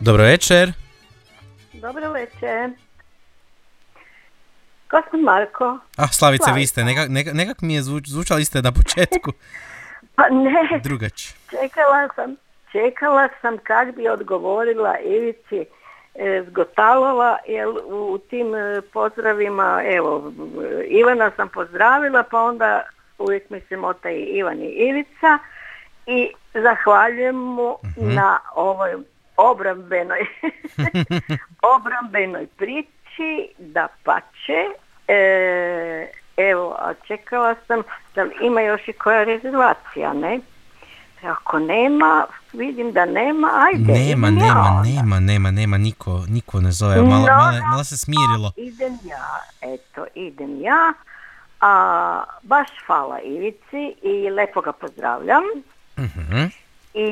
Dobro večer. Dobro večer. Gospod Marko. Slavice, vi ste, nekak mi je zvučali ste na početku. Pa ne. Drugač. Čekala sam kad bi odgovorila Ivici Zgotalova, jer u tim pozdravima, evo, Ivana sam pozdravila, pa onda uvijek mi se mota i Ivan i Ivica i zahvaljujem mu na ovoj obrambenoj priči, da pače. Evo, a čekala sam da li ima još i koja rezervacija, ne? Ako nema, vidim da nema, ajde. Nema, niko ne zove, malo se smirilo. Idem ja, a baš hvala Ivici i lepo ga pozdravljam. I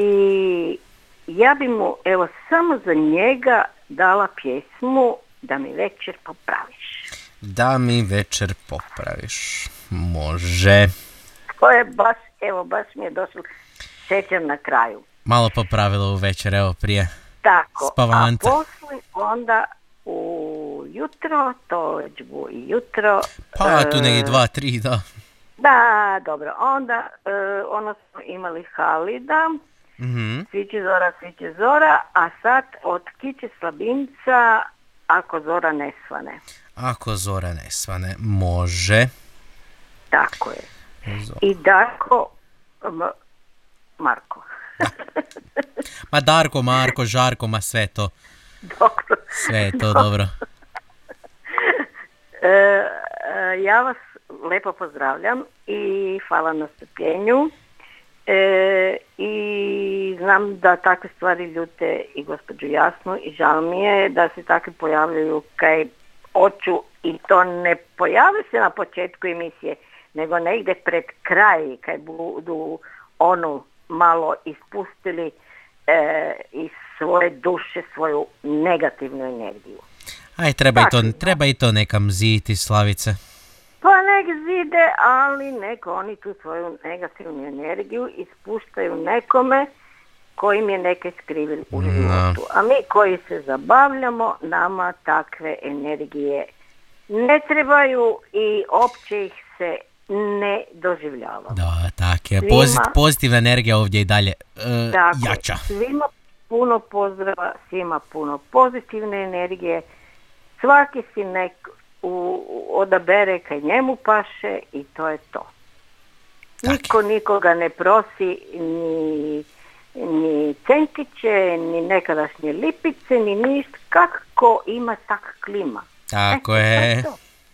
ja bi mu, evo, samo za njega dala pjesmu Da mi večer popraviš. Da mi večer popraviš, može. To je baš mi je došlo šećer na kraju. Malo popravilo u večer, evo prije spavanca. A poslije onda ujutro, to već bu i jutro. Pa tu negdje 2-3, da. Da, dobro. Onda ono smo imali Halida, Sviće zora, a sad od Kiće Slabinca Ako zora ne svane. Ako zora ne svane, može. Tako je. I Darko, Marko. Ma Darko, Marko, Žarko, ma sve to. Dobro. Sve je to dobro. Ja vas lepo pozdravljam i hvala na strpljenju. I znam da takve stvari ljute i gospođu Jasnu i žao mi je da se takvi pojavljaju kaj oču i to ne pojavi se na početku emisije, nego negdje pred kraj kaj budu onu malo ispustili iz svoje duše svoju negativnu energiju. Aj, treba i to nekam ziti, Slavice. Pa nek zide, ali neko oni tu svoju negativnu energiju ispuštaju nekome kojim je neke skrivili u životu. A mi koji se zabavljamo, nama takve energije ne trebaju i opće ih se ne doživljava. Da, tak je. Pozitivna energija ovdje i dalje jača. Svima puno pozdrava, svima puno pozitivne energije. Svaki si odabere kaj njemu paše i to je to. Niko nikoga ne prosi ni centiće, ni nekadašnje lipice, ni ništa. Kako ima tak klima. Tako je.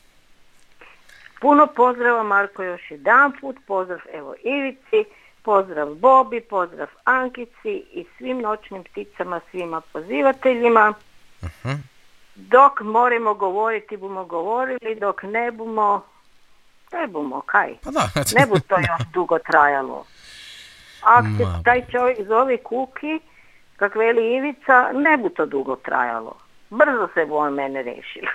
Puno pozdrava, Marko, još jedan put. Pozdrav evo Ivici, pozdrav Bobi, pozdrav Ankici i svim noćnim pticama, svima pozivateljima. Dok moramo govoriti, bumo govorili, dok ne bumo, kaj? Ne bu to još dugo trajalo. Ako se taj čovjek zove Kuki, kak veli Ivica, ne bu to dugo trajalo. Brzo se bu on mene rešil.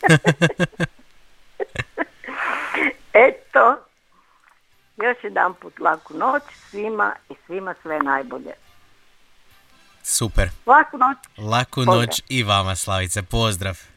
Eto, još jedan put laku noć svima i svima sve najbolje. Super. Laku noć. Laku noć i vama, Slavice. Pozdrav.